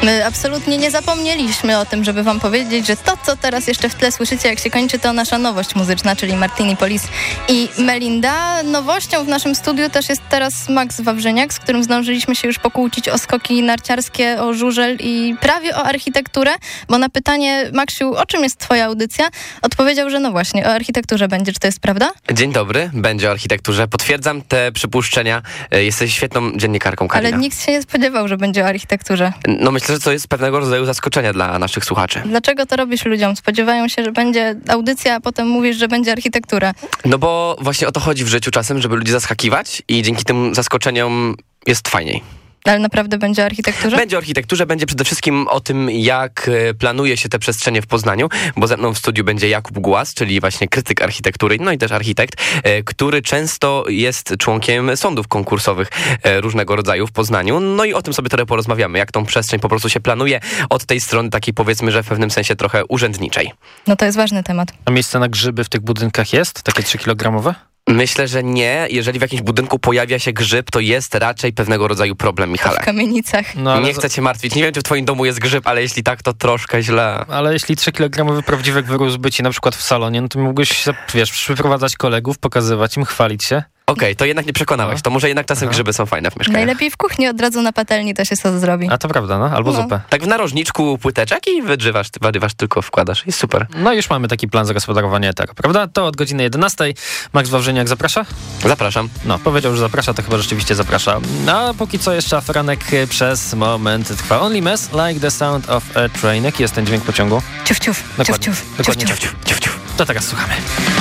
My absolutnie nie zapomnieliśmy o tym, żeby wam powiedzieć, że to, co teraz jeszcze w tle słyszycie, jak się kończy, to nasza nowość muzyczna, czyli Martini Police i Melinda. Nowością w naszym studiu też jest teraz Max Wawrzyniak, z którym zdążyliśmy się już pokłócić o skoki narciarskie, o żużel i prawie o architekturę, bo na pytanie, Maksiu, o czym jest twoja audycja, odpowiedział, że no właśnie, o architekturze będzie. Czy to jest prawda? Dzień dobry, będzie o architekturze. Potwierdzam te przypuszczenia. Jesteś świetną dziennikarką, Karina. Ale nikt się nie spodziewał, że będzie o architekturze. No myślę, że to jest pewnego rodzaju zaskoczenie dla naszych słuchaczy. Dlaczego to robisz ludziom? Spodziewają się, że będzie audycja, a potem mówisz, że będzie architektura. No bo właśnie o to chodzi w życiu czasem, żeby ludzi zaskakiwać i dzięki tym zaskoczeniom jest fajniej. Ale naprawdę będzie o architekturze? Będzie o architekturze, będzie przede wszystkim o tym, jak planuje się te przestrzenie w Poznaniu, bo ze mną w studiu będzie Jakub Głaz, czyli właśnie krytyk architektury, no i też architekt, który często jest członkiem sądów konkursowych różnego rodzaju w Poznaniu. No i o tym sobie trochę porozmawiamy, jak tą przestrzeń po prostu się planuje od tej strony takiej, powiedzmy, że w pewnym sensie trochę urzędniczej. No to jest ważny temat. A miejsce na grzyby w tych budynkach jest? Takie 3-kilogramowe? Myślę, że nie. Jeżeli w jakimś budynku pojawia się grzyb, to jest raczej pewnego rodzaju problem, Michale. W kamienicach. No, nie chcę cię martwić. Nie wiem, czy w twoim domu jest grzyb, ale jeśli tak, to troszkę źle. Ale jeśli 3-kilogramowy prawdziwek wyrósłby ci na przykład w salonie, no to mógłbyś, wiesz, przyprowadzać kolegów, pokazywać im, chwalić się. Okej, to jednak nie przekonałeś. To może jednak czasem grzyby są fajne w mieszkaniach. Najlepiej w kuchni od razu na patelni to się sos zrobi. A to prawda, no? Albo zupę. Tak w narożniczku płyteczek i warywasz, tylko wkładasz. Jest super. No już mamy taki plan zagospodarowania eteru, prawda? To od godziny 11. Max Wawrzyniak zaprasza? Zapraszam. No, powiedział, że zaprasza, to chyba rzeczywiście zaprasza. A póki co jeszcze aferanek przez moment trwa. Only Mess, Like the Sound of a Train. Jaki jest ten dźwięk pociągu? Ciuf, ciuf, ciuf, Dokładnie. ciuf, Dokładnie. ciuf, ciuf. Ciuf, ciuf. To teraz słuchamy.